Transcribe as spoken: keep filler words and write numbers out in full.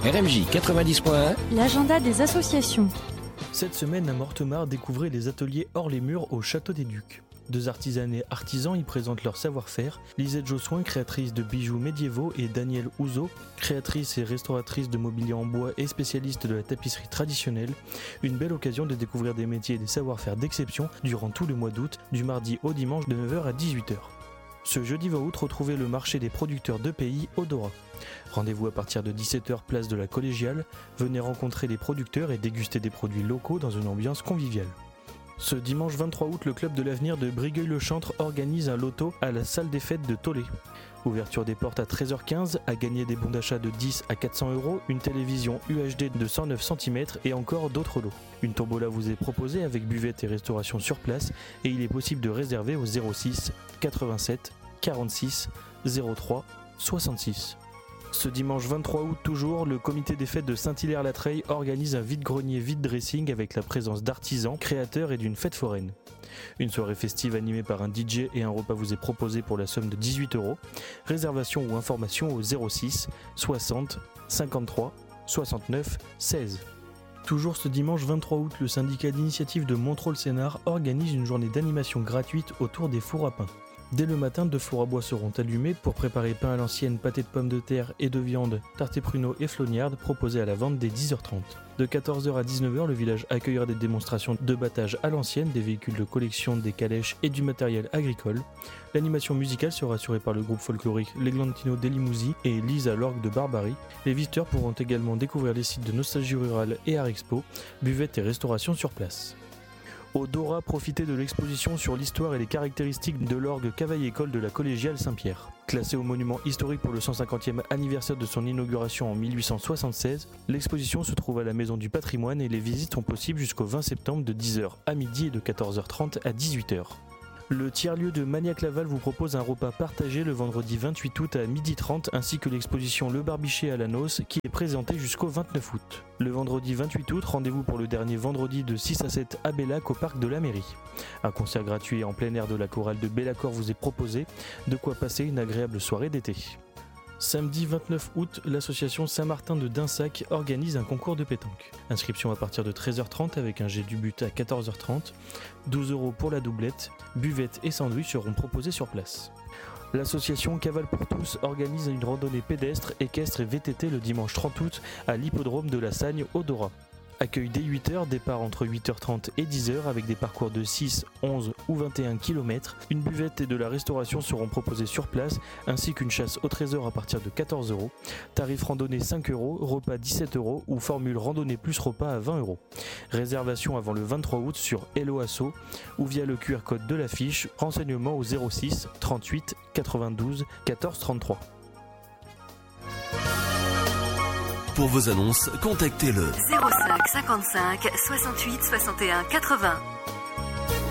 R M J quatre-vingt-dix point un, l'agenda des associations. Cette semaine à Mortemart, découvrez les ateliers Hors les Murs au Château des Ducs. Deux artisans et artisans y présentent leur savoir-faire. Lisette Jossoin, créatrice de bijoux médiévaux, et Danielle Ouzo, créatrice et restauratrice de mobilier en bois et spécialiste de la tapisserie traditionnelle. Une belle occasion de découvrir des métiers et des savoir-faire d'exception durant tout le mois d'août, du mardi au dimanche de neuf heures à dix-huit heures. Ce jeudi vingt août, retrouvez le marché des producteurs de pays au Dora. Rendez-vous à partir de dix-sept heures, place de la Collégiale. Venez rencontrer les producteurs et déguster des produits locaux dans une ambiance conviviale. Ce dimanche vingt-trois août, le club de l'avenir de Brigueuil-le-Chantre organise un loto à la salle des fêtes de Tollet. Ouverture des portes à treize heures quinze, à gagner des bons d'achat de dix à quatre cents euros, une télévision U H D de cent neuf centimètres et encore d'autres lots. Une tombola vous est proposée avec buvette et restauration sur place et il est possible de réserver au zéro six quatre-vingt-sept quarante-six zéro trois soixante-six. Ce dimanche vingt-trois août toujours, le comité des fêtes de Saint-Hilaire-la-Treille organise un vide-grenier vide-dressing avec la présence d'artisans, créateurs et d'une fête foraine. Une soirée festive animée par un D J et un repas vous est proposé pour la somme de dix-huit euros. Réservation ou information au zéro six soixante cinquante-trois soixante-neuf seize. Toujours ce dimanche vingt-trois août, le syndicat d'initiative de Montreux-le-Sénart organise une journée d'animation gratuite autour des fours à pain. Dès le matin, deux fours à bois seront allumés pour préparer pain à l'ancienne, pâté de pommes de terre et de viande, tarte et pruneaux et flognardes proposés à la vente dès dix heures trente. De quatorze heures à dix-neuf heures, le village accueillera des démonstrations de battage à l'ancienne, des véhicules de collection, des calèches et du matériel agricole. L'animation musicale sera assurée par le groupe folklorique l'Eglantino des Limousis et Lise à l'orgue de Barbarie. Les visiteurs pourront également découvrir les sites de Nostalgie Rurale et Art Expo, buvette et restauration sur place. Au Dora, profitez de l'exposition sur l'histoire et les caractéristiques de l'orgue Cavaille-École de la Collégiale Saint-Pierre. Classée au monument historique pour le cent cinquantième anniversaire de son inauguration en mille huit cent soixante-seize, l'exposition se trouve à la Maison du Patrimoine et les visites sont possibles jusqu'au vingt septembre de dix heures à midi et de quatorze heures trente à dix-huit heures. Le tiers-lieu de Magnac-Laval vous propose un repas partagé le vendredi vingt-huit août à midi trente ainsi que l'exposition Le Barbichet à la Noce qui est présentée jusqu'au vingt-neuf août. Le vendredi vingt-huit août, rendez-vous pour le dernier vendredi de six à sept à Bellac au parc de la mairie. Un concert gratuit en plein air de la chorale de Bellacor vous est proposé, de quoi passer une agréable soirée d'été. Samedi vingt-neuf août, l'association Saint-Martin de Dinsac organise un concours de pétanque. Inscription à partir de treize heures trente avec un jet du but à quatorze heures trente. douze euros pour la doublette. Buvette et sandwich seront proposés sur place. L'association Cavale pour tous organise une randonnée pédestre, équestre et V T T le dimanche trente août à l'hippodrome de la Sagne au Dora. Accueil dès huit heures, départ entre huit heures trente et dix heures avec des parcours de six, onze ou vingt et un kilomètres. Une buvette et de la restauration seront proposés sur place, ainsi qu'une chasse au trésor à partir de quatorze euros. Tarif randonnée cinq euros, repas dix-sept euros ou formule randonnée plus repas à vingt euros. Réservation avant le vingt-trois août sur Hello Asso ou via le Q R code de l'affiche. Renseignements au zéro six trente-huit quatre-vingt-douze quatorze trente-trois. Pour vos annonces, contactez le zéro cinq cinquante-cinq soixante-huit soixante et un quatre-vingts.